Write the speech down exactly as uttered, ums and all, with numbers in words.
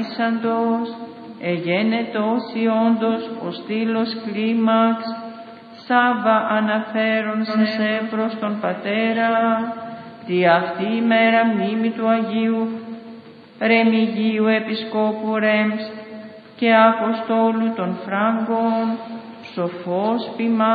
Σαντός, εγένετος ιόντος ο στήλος κλίμαξ, Σάββα αναφέρον σε προς τον Πατέρα, τη αυτή ημέρα μνήμη του Αγίου Ρεμιγίου Επισκόπου Ρέμς και Αποστόλου των Φράγκων, σοφός ποιμά